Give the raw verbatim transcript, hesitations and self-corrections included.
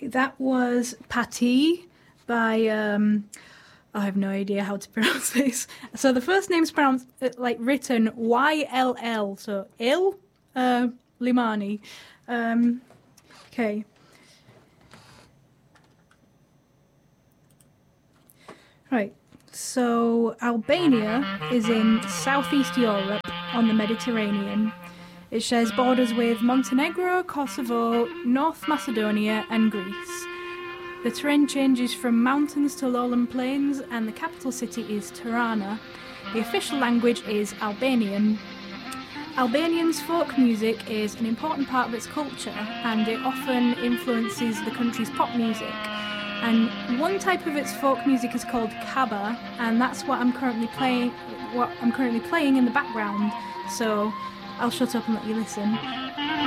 That was Pati by, um, I have no idea how to pronounce this. So the first name's pronounced, uh, like, written Y L L, so Il uh, Limani. Um, okay. Right, so Albania is in southeast Europe on the Mediterranean. It shares borders with Montenegro, Kosovo, North Macedonia and Greece. The terrain changes from mountains to lowland plains and the capital city is Tirana. The official language is Albanian. Albanian's folk music is an important part of its culture and it often influences the country's pop music. And one type of its folk music is called kaba, and that's what I'm currently playing what I'm currently playing in the background. So I'll shut up and let you listen.